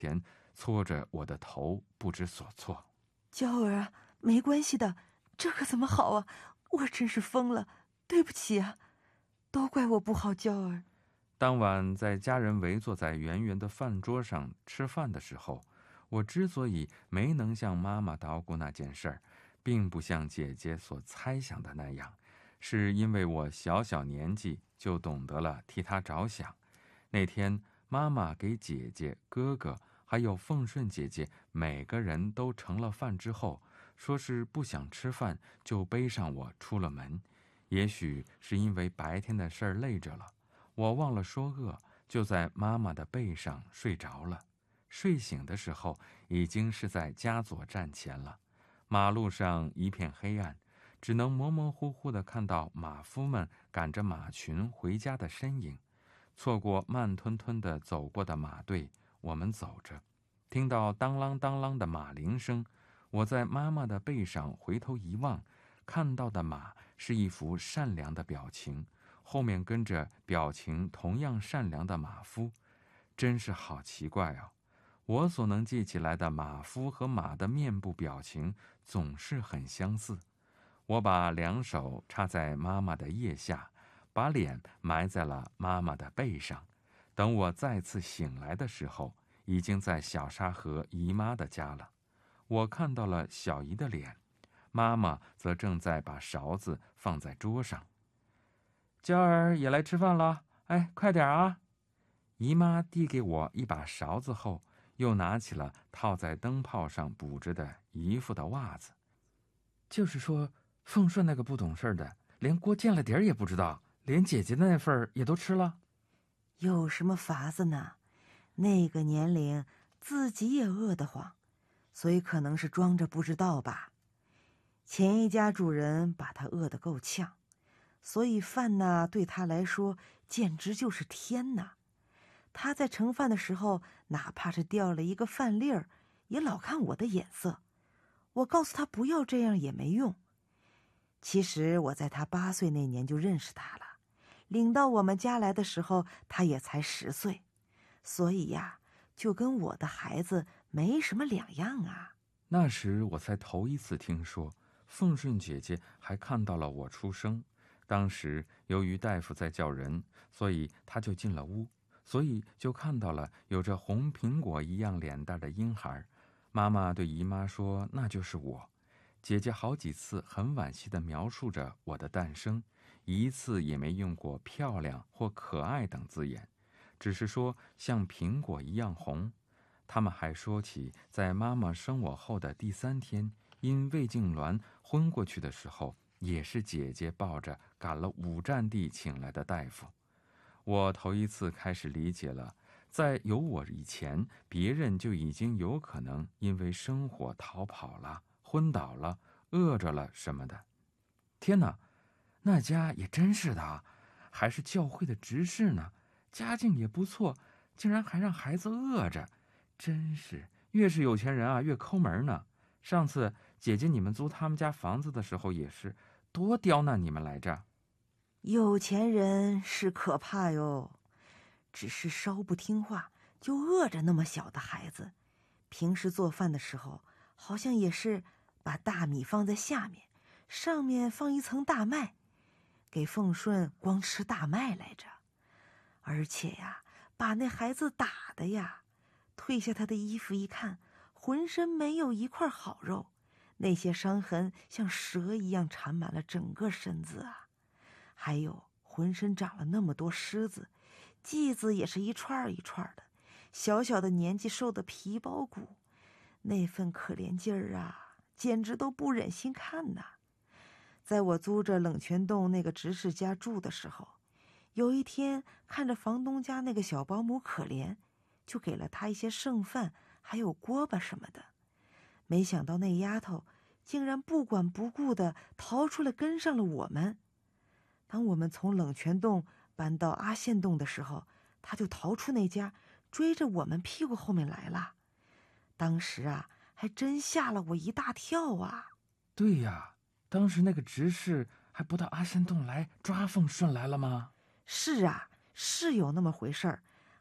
前搓着我的头不知所措。 娇儿啊，没关系的，这可怎么好啊，我真是疯了，对不起啊，都怪我不好，娇儿。 当晚在家人围坐在圆圆的饭桌上吃饭的时候，我之所以没能向妈妈捣鼓那件事儿，并不像姐姐所猜想的那样，是因为我小小年纪就懂得了替她着想。那天妈妈给姐姐、哥哥还有凤顺姐姐每个人都盛了饭之后，说是不想吃饭，就背上我出了门。也许是因为白天的事儿累着了，我忘了说饿，就在妈妈的背上睡着了。睡醒的时候，已经是在家左站前了。马路上一片黑暗，只能模模糊糊地看到马夫们赶着马群回家的身影。错过慢吞吞地走过的马队，我们走着，听到当啷当啷的马铃声。我在妈妈的背上回头一望，看到的马是一副善良的表情，后面跟着表情同样善良的马夫。真是好奇怪哦，我所能记起来的马夫和马的面部表情总是很相似。我把两手插在妈妈的腋下，把脸埋在了妈妈的背上。等我再次醒来的时候，已经在小沙河姨妈的家了。我看到了小姨的脸，妈妈则正在把勺子放在桌上。娇儿也来吃饭了，哎，快点啊！姨妈递给我一把勺子后，又拿起了套在灯泡上补着的姨父的袜子。就是说，凤顺那个不懂事的，连锅见了底儿也不知道，连姐姐的那份也都吃了。 有什么法子呢？那个年龄自己也饿得慌，所以可能是装着不知道吧。前一家主人把他饿得够呛，所以饭呢对他来说简直就是天哪。他在盛饭的时候，哪怕是掉了一个饭粒儿，也老看我的眼色。我告诉他不要这样也没用。其实我在他8岁那年就认识他了，领到我们家来的时候，他也才10岁，所以呀，就跟我的孩子没什么两样啊。 那时我才头一次听说，凤顺姐姐还看到了我出生。当时由于大夫在叫人，所以她就进了屋，所以就看到了有着红苹果一样脸蛋的婴孩。妈妈对姨妈说，那就是我。姐姐好几次很惋惜地描述着我的诞生，一次也没用过漂亮或可爱等字眼，只是说像苹果一样红。他们还说起在妈妈生我后的第3天，因胃痉挛昏过去的时候，也是姐姐抱着赶了5站地请来的大夫。我头一次开始理解了，在有我以前，别人就已经有可能因为生火逃跑了、昏倒了、饿着了什么的。天哪，那家也真是的啊，还是教会的执事呢，家境也不错，竟然还让孩子饿着，真是越是有钱人啊，越抠门呢。上次姐姐你们租他们家房子的时候也是，多刁难你们来着。 有钱人是可怕哟，只是稍不听话就饿着那么小的孩子。平时做饭的时候，好像也是把大米放在下面，上面放一层大麦，给凤顺光吃大麦来着。而且呀，把那孩子打的呀，褪下他的衣服一看，浑身没有一块好肉，那些伤痕像蛇一样缠满了整个身子啊。还有浑身长了那么多虱子，剂子也是一串一串的，小小的年纪瘦得皮包骨，那份可怜劲儿啊，简直都不忍心看呐。在我租着冷泉洞那个执事家住的时候，有一天看着房东家那个小保姆可怜，就给了她一些剩饭还有锅巴什么的。没想到那丫头竟然不管不顾地逃出来跟上了我们。当我们从冷泉洞搬到阿县洞的时候，他就逃出那家，追着我们屁股后面来了。当时啊，还真吓了我一大跳啊！ 对呀，当时那个执事还不到阿仙洞来抓凤顺来了吗？ 是啊，是有那么回事儿。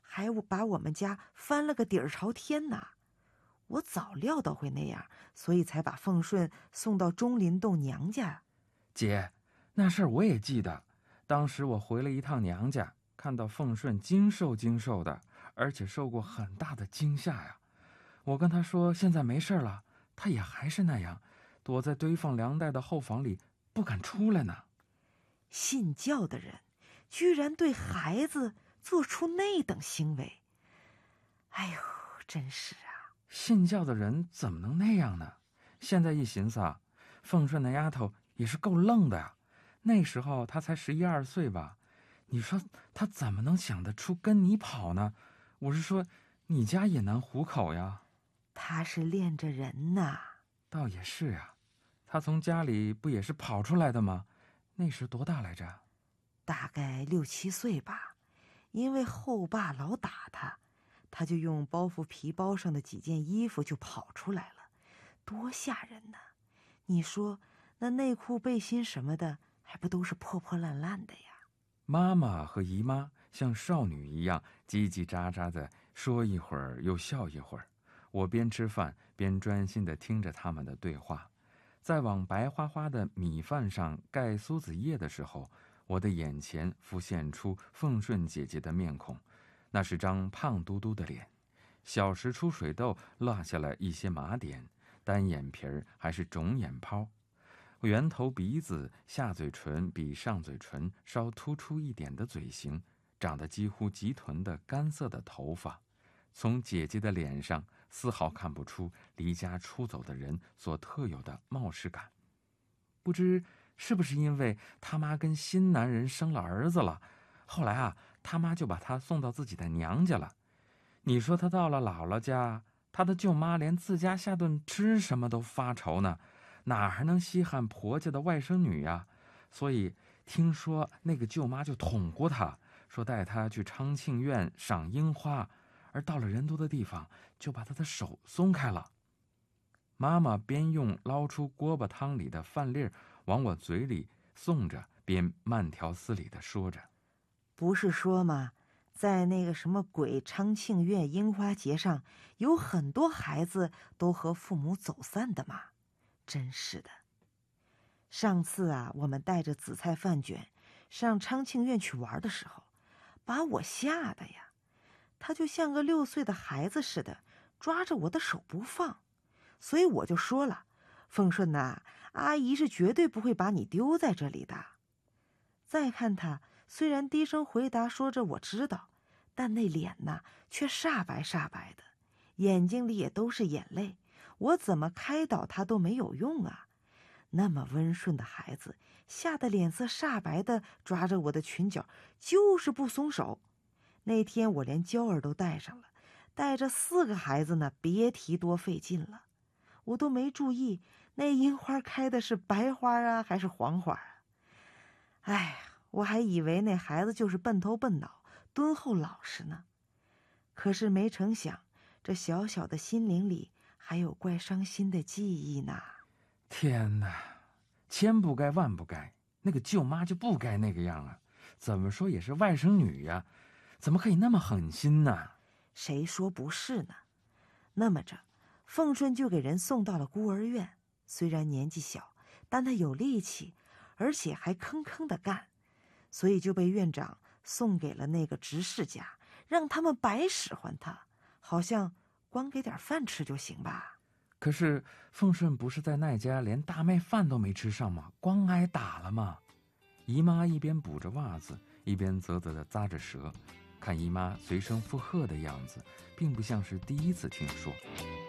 还把我们家翻了个底儿朝天呢。我早料到会那样，所以才把凤顺送到钟林洞娘家。 姐，那事儿我也记得，当时我回了一趟娘家，看到凤顺精瘦精瘦的，而且受过很大的惊吓呀。我跟他说现在没事了，他也还是那样，躲在堆放粮袋的后房里不敢出来呢。 信教的人居然对孩子做出那等行为，哎呦，真是啊！ 信教的人怎么能那样呢？现在一寻思啊，凤顺那丫头也是够愣的呀。那时候她才11、12岁吧，你说她怎么能想得出跟你跑呢？我是说，你家也难糊口呀。 她是恋着人呐。 倒也是呀，她从家里不也是跑出来的吗？那时多大来着？ 大概6、7岁吧。因为后爸老打她就用包袱皮包上的几件衣服就跑出来了，多吓人呐！你说那内裤背心什么的还不都是破破烂烂的呀？ 妈妈和姨妈像少女一样叽叽喳喳的说一会儿又笑一会儿，我边吃饭边专心地听着他们的对话。在往白花花的米饭上盖苏子叶的时候，我的眼前浮现出凤顺姐姐的面孔，那是张胖嘟嘟的脸，小时出水痘落下了一些麻点，单眼皮儿还是肿眼泡，圆头鼻子，下嘴唇比上嘴唇稍突出一点的嘴型，长得几乎及臀的干涩的头发，从姐姐的脸上丝毫看不出离家出走的人所特有的冒失感。不知是不是因为他妈跟新男人生了儿子了，后来啊，他妈就把他送到自己的娘家了。你说他到了姥姥家，他的舅妈连自家下顿吃什么都发愁呢，哪还能稀罕婆家的外甥女呀？所以听说那个舅妈就捅过他，说带他去昌庆院赏樱花，而到了人多的地方，就把他的手松开了。妈妈边用捞出锅巴汤里的饭粒儿往我嘴里送着，边慢条斯理地说着：“ 不是说吗？在那个什么鬼昌庆院樱花节上，有很多孩子都和父母走散的嘛。真是的。上次啊，我们带着紫菜饭卷上昌庆院去玩的时候，把我吓得呀，他就像个6岁的孩子似的，抓着我的手不放。所以我就说了，凤顺呐，阿姨是绝对不会把你丢在这里的。再看他，虽然低声回答说着我知道，但那脸呐却煞白煞白的，眼睛里也都是眼泪，我怎么开导他都没有用啊。那么温顺的孩子，吓得脸色煞白的抓着我的裙角，就是不松手。那天我连胶儿都带上了，带着4个孩子呢，别提多费劲了。我都没注意那樱花开的是白花啊还是黄花啊。哎，我还以为那孩子就是笨头笨脑，敦厚老实呢。可是没成想，这小小的心灵里还有怪伤心的记忆呢。 天哪，千不该万不该，那个舅妈就不该那个样啊！怎么说也是外甥女呀，怎么可以那么狠心呢？ 谁说不是呢？那么着，凤顺就给人送到了孤儿院。虽然年纪小，但他有力气，而且还吭吭的干，所以就被院长送给了那个执事家，让他们白使唤他，好像光给点饭吃就行吧。 可是凤顺不是在那家连大麦饭都没吃上吗？光挨打了吗？姨妈一边补着袜子，一边啧啧地咂着舌，看姨妈随声附和的样子，并不像是第一次听说。